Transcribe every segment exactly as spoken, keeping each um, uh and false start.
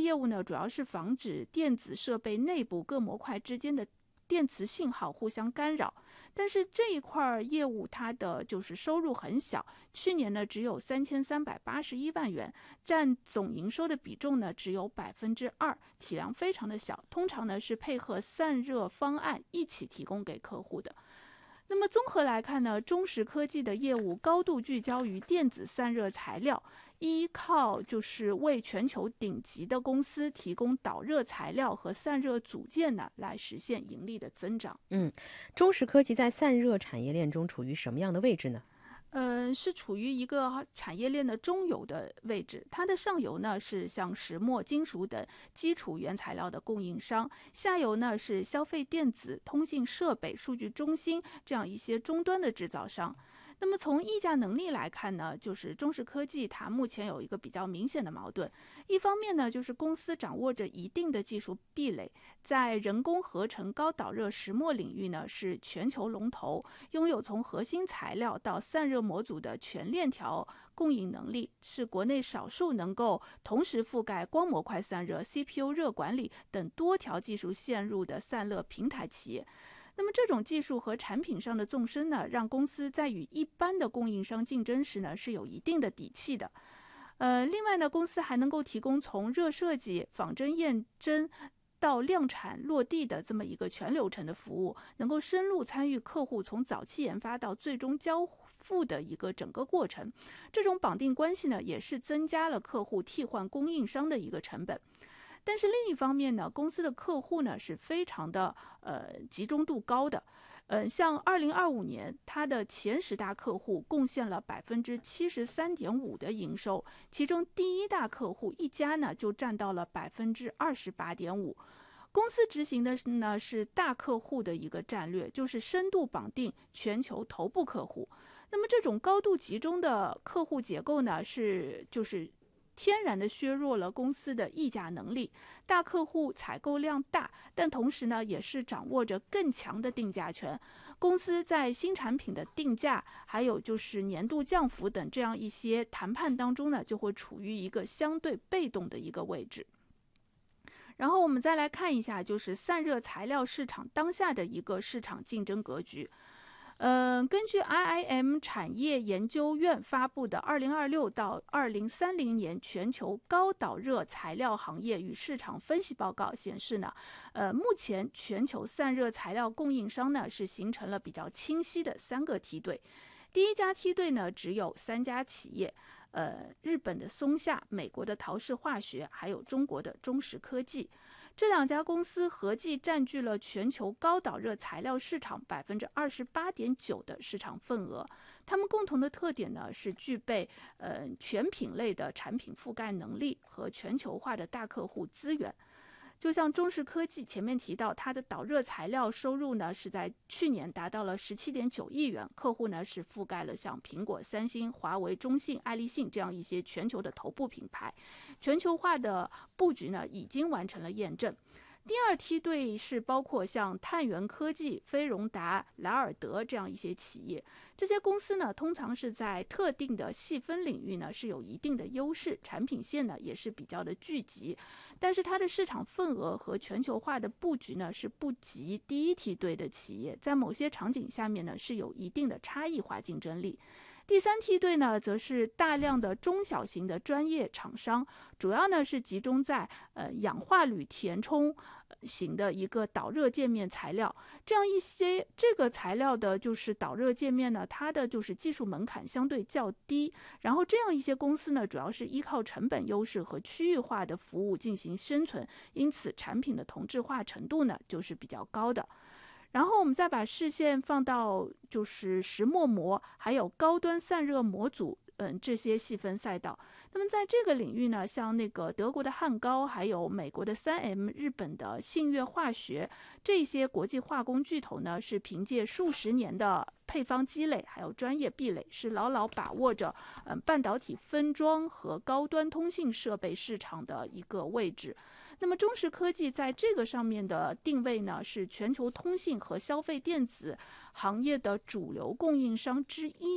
业务呢，主要是防止电子设备内部各模块之间的电磁信号互相干扰，但是这一块业务它的就是收入很小，去年呢只有三千三百八十一万元，占总营收的比重呢只有百分之二，体量非常的小，通常呢是配合散热方案一起提供给客户的。那么综合来看呢，中石科技的业务高度聚焦于电子散热材料，依靠就是为全球顶级的公司提供导热材料和散热组件呢，来实现盈利的增长。 嗯，中石科技在散热产业链中处于什么样的位置呢？ 嗯，是处于一个产业链的中游的位置，它的上游呢是像石墨、金属等基础原材料的供应商，下游呢是消费电子、通信设备、数据中心这样一些终端的制造商。那么从议价能力来看呢，就是中石科技它目前有一个比较明显的矛盾，一方面呢就是公司掌握着一定的技术壁垒，在人工合成高导热石墨领域呢是全球龙头，拥有从核心材料到散热模组的全链条供应能力，是国内少数能够同时覆盖光模块散热、C P U 热管理等多条技术线路的散热平台企业。那么这种技术和产品上的纵深呢，让公司在与一般的供应商竞争时呢，是有一定的底气的。呃，另外呢，公司还能够提供从热设计、仿真验证到量产落地的这么一个全流程的服务，能够深入参与客户从早期研发到最终交付的一个整个过程。这种绑定关系呢，也是增加了客户替换供应商的一个成本。但是另一方面呢，公司的客户呢是非常的呃集中度高的，呃，像二零二五年，它的前十大客户贡献了百分之七十三点五的营收，其中第一大客户一家呢就占到了百分之二十八点五。公司执行的呢是大客户的一个战略，就是深度绑定全球头部客户。那么这种高度集中的客户结构呢，是就是天然的削弱了公司的议价能力。大客户采购量大，但同时呢，也是掌握着更强的定价权。公司在新产品的定价，还有就是年度降幅等这样一些谈判当中呢，就会处于一个相对被动的一个位置。然后我们再来看一下，就是散热材料市场当下的一个市场竞争格局。嗯，根据 I I M 产业研究院发布的二零二六到二零三零年全球高导热材料行业与市场分析报告显示呢，呃，目前全球散热材料供应商呢是形成了比较清晰的三个梯队。第一家梯队呢只有三家企业，呃，日本的松下、美国的陶氏化学，还有中国的中石科技。这两家公司合计占据了全球高导热材料市场百分之二十八点九的市场份额。它们共同的特点呢是具备呃全品类的产品覆盖能力和全球化的大客户资源。就像中石科技前面提到，它的导热材料收入呢是在去年达到了十七点九亿元，客户呢是覆盖了像苹果、三星、华为、中信、爱立信这样一些全球的头部品牌，全球化的布局呢已经完成了验证。第二梯队是包括像碳源科技、飞荣达、莱尔德这样一些企业，这些公司呢通常是在特定的细分领域呢是有一定的优势，产品线呢也是比较的聚集，但是它的市场份额和全球化的布局呢是不及第一梯队的企业，在某些场景下面呢是有一定的差异化竞争力。第三梯队呢，则是大量的中小型的专业厂商，主要呢是集中在呃氧化铝填充型的一个导热界面材料，这样一些这个材料的就是导热界面呢，它的就是技术门槛相对较低，然后这样一些公司呢，主要是依靠成本优势和区域化的服务进行生存，因此产品的同质化程度呢就是比较高的。然后我们再把视线放到就是石墨膜还有高端散热模组嗯这些细分赛道。那么在这个领域呢，像那个德国的汉高，还有美国的 三 M、 日本的信越化学，这些国际化工巨头呢是凭借数十年的配方积累还有专业壁垒，是牢牢把握着嗯半导体分装和高端通信设备市场的一个位置。那么中石科技在这个上面的定位呢，是全球通信和消费电子行业的主流供应商之一。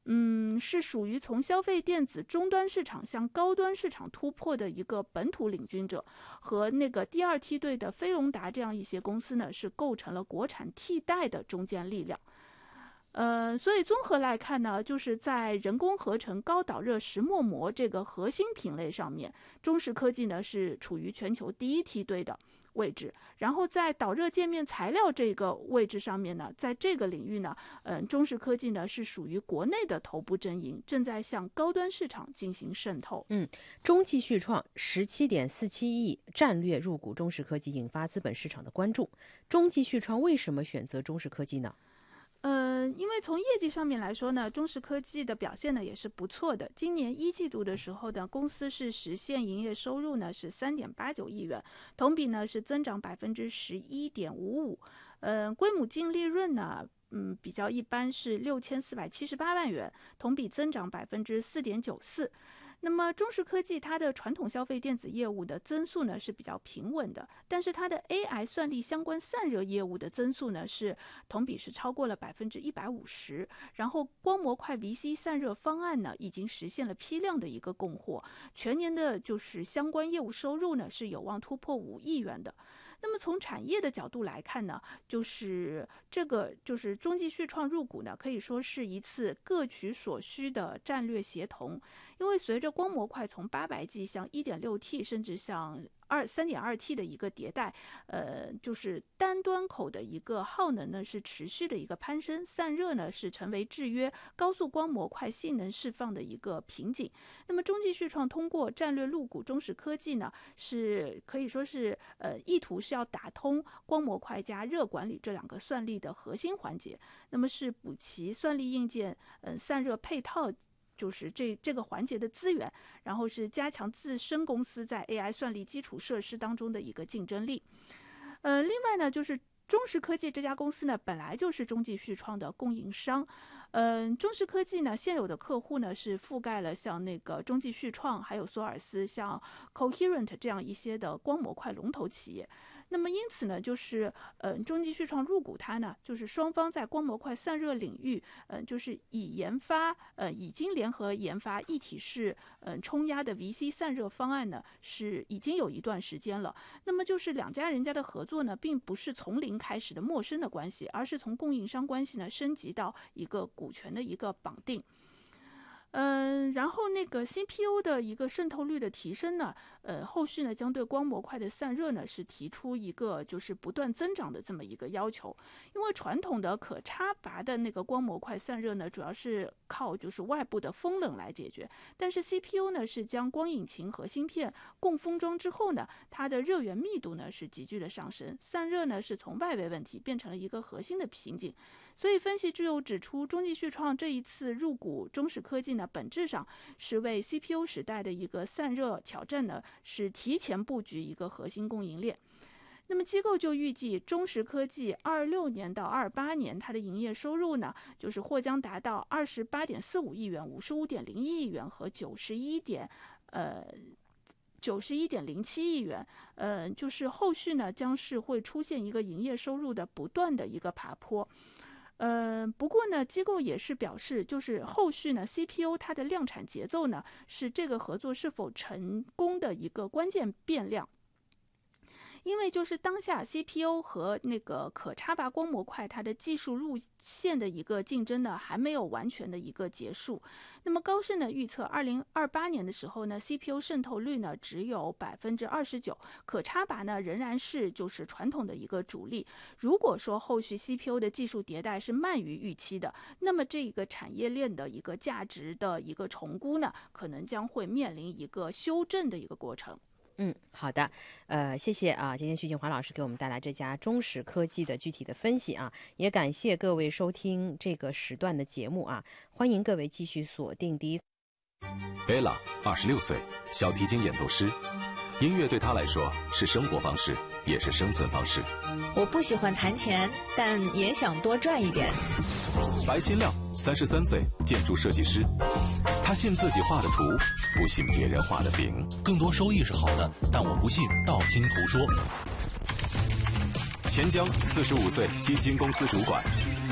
嗯，是属于从消费电子终端市场向高端市场突破的一个本土领军者，和那个第二梯队的飞龙达这样一些公司呢，是构成了国产替代的中坚力量。呃，所以综合来看呢，就是在人工合成高导热石墨膜这个核心品类上面，中石科技呢是处于全球第一梯队的位置。然后在导热界面材料这个位置上面呢，在这个领域呢，嗯、呃，中石科技呢是属于国内的头部阵营，正在向高端市场进行渗透。 嗯，中继续创十七点四七亿战略入股中石科技，引发资本市场的关注。中继续创为什么选择中石科技呢？ 嗯、呃，因为从业绩上面来说呢，中石科技的表现呢也是不错的。今年一季度的时候呢，公司是实现营业收入呢是三点八九亿元，同比呢是增长百分之十一点五五。嗯，归母净利润呢，嗯，比较一般，是六千四百七十八万元，同比增长百分之四点九四。那么中石科技它的传统消费电子业务的增速呢是比较平稳的，但是它的 A I 算力相关散热业务的增速呢是同比是超过了百分之一百五十，然后光模块 V C 散热方案呢已经实现了批量的一个供货，全年的就是相关业务收入呢是有望突破五亿元的。那么从产业的角度来看呢，就是这个就是中继续创入股呢，可以说是一次各取所需的战略协同。因为随着光模块从八百 G 向 一点六 T 甚至向二 三点二 T 的一个迭代，呃，就是单端口的一个耗能呢是持续的一个攀升，散热呢是成为制约高速光模块性能释放的一个瓶颈。那么中继续创通过战略入股中石科技呢，是可以说是呃意图是要打通光模块加热管理这两个算力的核心环节，那么是补齐算力硬件嗯、呃、散热配套。就是这这个环节的资源，然后是加强自身公司在 A I 算力基础设施当中的一个竞争力。呃，另外呢，就是中石科技这家公司呢，本来就是中继续创的供应商。嗯、呃，中石科技呢现有的客户呢是覆盖了像那个中继续创，还有索尔斯、像 Coherent 这样一些的光模块龙头企业。那么因此呢，就是呃中继续创入股它呢，就是双方在光模块散热领域，呃就是以研发呃已经联合研发一体式嗯、呃、冲压的 V C 散热方案呢，是已经有一段时间了。那么就是两家人家的合作呢，并不是从零开始的陌生的关系，而是从供应商关系呢升级到一个股权的一个绑定。嗯，然后那个 C P U 的一个渗透率的提升呢，呃，后续呢将对光模块的散热呢是提出一个就是不断增长的这么一个要求。因为传统的可插拔的那个光模块散热呢，主要是靠就是外部的风冷来解决，但是 C P U 呢是将光引擎和芯片共封装之后呢，它的热源密度呢是急剧的上升，散热呢是从外围问题变成了一个核心的瓶颈。所以分析之友指出，中继续创这一次入股中石科技呢，本质上是为 C P U 时代的一个散热挑战呢，是提前布局一个核心供应链。那么机构就预计，中石科技二六年到二八年它的营业收入呢，就是或将达到二十八点四五亿元、五十五点零一亿元和九十一点呃。九十一点零七亿元，呃，就是后续呢将是会出现一个营业收入的不断的一个爬坡。呃，不过呢，机构也是表示，就是后续呢 ，C P U 它的量产节奏呢，是这个合作是否成功的一个关键变量。因为就是当下 C P U 和那个可插拔光模块它的技术路线的一个竞争呢，还没有完全的一个结束。那么高盛呢预测，二零二八年的时候呢 ，C P U 渗透率呢只有百分之二十九，可插拔呢仍然是就是传统的一个主力。如果说后续 C P U 的技术迭代是慢于预期的，那么这个产业链的一个价值的一个重估呢，可能将会面临一个修正的一个过程。 嗯，好的，呃，谢谢啊，今天徐锦华老师给我们带来这家中石科技的具体的分析啊，也感谢各位收听这个时段的节目啊，欢迎各位继续锁定第一。 贝拉二十六岁，小提琴演奏师，音乐对他来说是生活方式，也是生存方式。 我不喜欢弹钱，但也想多赚一点。 白新亮，三十三岁，建筑设计师，他信自己画的图，不信别人画的饼。 更多收益是好的，但我不信道听途说。 钱江，四十五岁，基金公司主管，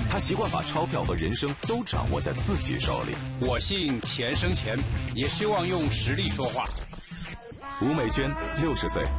他习惯把钞票和人生都掌握在自己手里。 我信钱生钱，也希望用实力说话。 吴美娟，六十岁，